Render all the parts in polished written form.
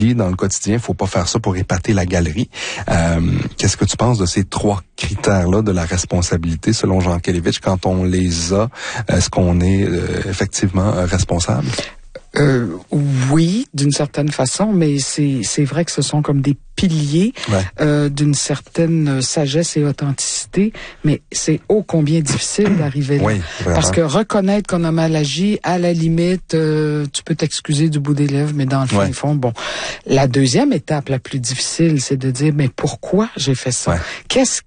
dans le quotidien, faut pas faire ça pour épater la galerie. Qu'est-ce que tu penses de ces 3 critères-là de la responsabilité selon Jean Kelevitch? Quand on les a, est-ce qu'on est effectivement responsable? Oui, d'une certaine façon, mais c'est vrai que ce sont comme des piliers d'une certaine sagesse et authenticité, mais c'est ô combien difficile d'arriver là. Oui, parce que reconnaître qu'on a mal agi, à la limite, tu peux t'excuser du bout des lèvres, mais dans le fin fond, bon. La deuxième étape la plus difficile, c'est de dire, mais pourquoi j'ai fait ça? Qu'est-ce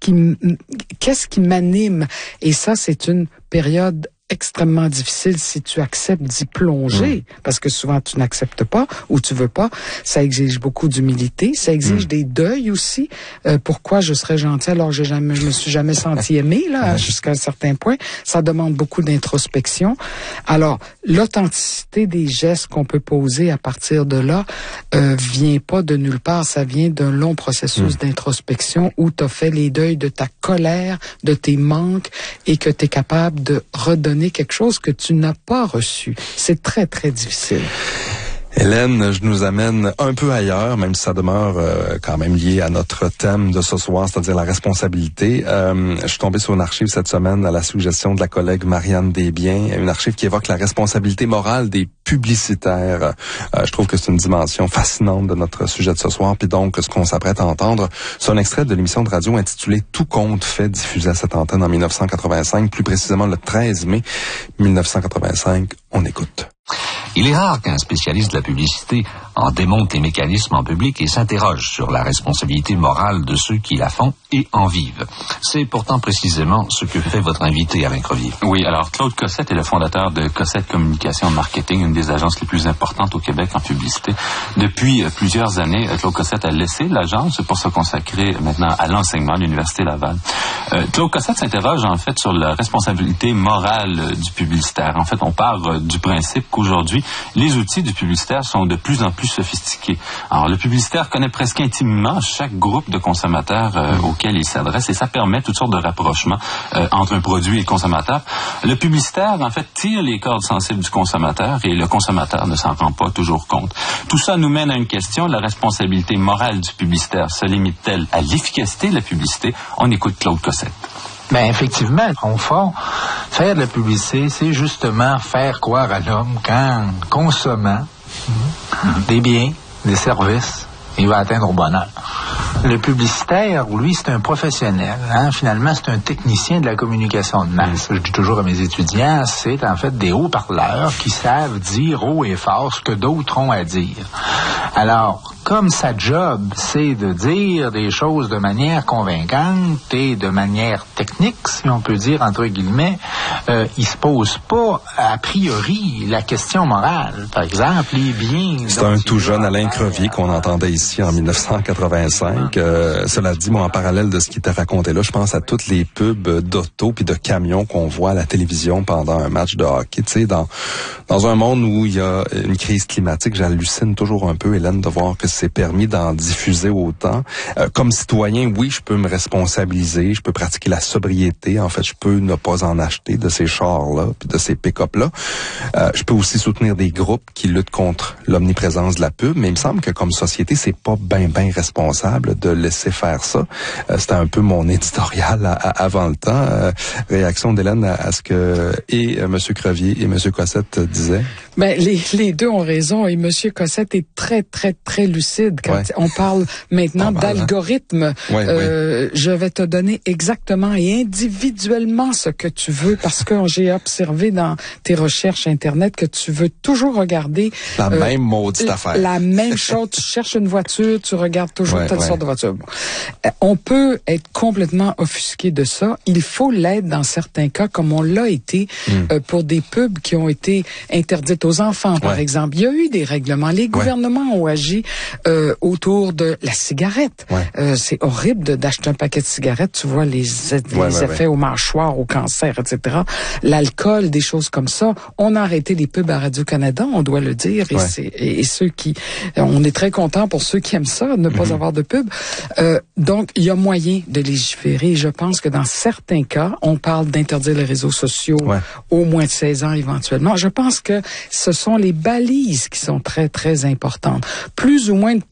qui m'anime? Et ça, c'est une période extrêmement difficile si tu acceptes d'y plonger, parce que souvent tu n'acceptes pas ou tu veux pas. Ça exige beaucoup d'humilité, ça exige des deuils aussi. Pourquoi je serais gentil alors que je me suis jamais senti aimé là jusqu'à un certain point. Ça demande beaucoup d'introspection. Alors l'authenticité des gestes qu'on peut poser à partir de là vient pas de nulle part. Ça vient d'un long processus d'introspection où tu as fait les deuils de ta colère, de tes manques et que tu es capable de redonner quelque chose que tu n'as pas reçu. C'est très, très difficile. Hélène, je nous amène un peu ailleurs, même si ça demeure quand même lié à notre thème de ce soir, c'est-à-dire la responsabilité. Je suis tombé sur une archive cette semaine à la suggestion de la collègue Marianne Desbiens, une archive qui évoque la responsabilité morale des publicitaires. Je trouve que c'est une dimension fascinante de notre sujet de ce soir. Puis donc, ce qu'on s'apprête à entendre, c'est un extrait de l'émission de radio intitulée « Tout compte fait », diffusée à cette antenne en 1985, plus précisément le 13 mai 1985. On écoute. Il est rare qu'un spécialiste de la publicité en démonte les mécanismes en public et s'interroge sur la responsabilité morale de ceux qui la font et en vivent. C'est pourtant précisément ce que fait votre invité, Alain Crevier. Oui, alors Claude Cossette est le fondateur de Cossette Communication Marketing, une des agences les plus importantes au Québec en publicité. Depuis plusieurs années, Claude Cossette a laissé l'agence pour se consacrer maintenant à l'enseignement à l'Université Laval. Claude Cossette s'interroge en fait sur la responsabilité morale du publicitaire. En fait, on part du principe qu'aujourd'hui, les outils du publicitaire sont de plus en plus sophistiqués. Alors, le publicitaire connaît presque intimement chaque groupe de consommateurs auquel il s'adresse et ça permet toutes sortes de rapprochements entre un produit et le consommateur. Le publicitaire, en fait, tire les cordes sensibles du consommateur et le consommateur ne s'en rend pas toujours compte. Tout ça nous mène à une question, la responsabilité morale du publicitaire se limite-t-elle à l'efficacité de la publicité? On écoute Claude Cossette. Ben effectivement, au fond, faire de la publicité, c'est justement faire croire à l'homme qu'en consommant des biens, des services, il va atteindre au bonheur. Le publicitaire, lui, c'est un professionnel. Finalement, c'est un technicien de la communication de masse. Je dis toujours à mes étudiants, c'est en fait des haut-parleurs qui savent dire haut et fort ce que d'autres ont à dire. Alors, comme sa job, c'est de dire des choses de manière convaincante et de manière technique, si on peut dire, entre guillemets, il se pose pas, a priori, la question morale. Par exemple, les biens... C'est un tout jeune Alain Crevier qu'on entendait ici en 1985. Cela dit, moi, en parallèle de ce qui t'a raconté là, je pense à toutes les pubs d'auto puis de camions qu'on voit à la télévision pendant un match de hockey. Tu sais, dans un monde où il y a une crise climatique, j'hallucine toujours un peu, Hélène, de voir que c'est permis d'en diffuser autant. Comme citoyen, oui, je peux me responsabiliser, je peux pratiquer la sobriété. En fait, je peux ne pas en acheter de ces chars-là puis de ces pick-up-là. Je peux aussi soutenir des groupes qui luttent contre l'omniprésence de la pub, mais il me semble que comme société, c'est pas ben responsable de laisser faire ça. C'était un peu mon éditorial avant le temps. Réaction d'Hélène à ce que M. Crevier et M. Cossette disaient? Ben, les deux ont raison et M. Cossette est très, très, très lucide quand on parle maintenant d'algorithme. Je vais te donner exactement et individuellement ce que tu veux parce que j'ai observé dans tes recherches Internet que tu veux toujours regarder la même maudite affaire. La même chose. Tu cherches une voiture, tu regardes toujours telle sorte de voiture. Bon. On peut être complètement offusqué de ça. Il faut l'être dans certains cas, comme on l'a été pour des pubs qui ont été interdites aux enfants, par exemple. Il y a eu des règlements. Les gouvernements ont agi autour de la cigarette. C'est horrible d'acheter un paquet de cigarettes. Tu vois les effets aux mâchoires, au cancer, etc. L'alcool, des choses comme ça. On a arrêté les pubs à Radio-Canada, on doit le dire. Et ceux qui... On est très contents pour ceux qui aiment ça, ne pas avoir de pub. Donc, il y a moyen de légiférer. Je pense que dans certains cas, on parle d'interdire les réseaux sociaux au moins de 16 ans éventuellement. Je pense que ce sont les balises qui sont très, très importantes. Plus ou moins de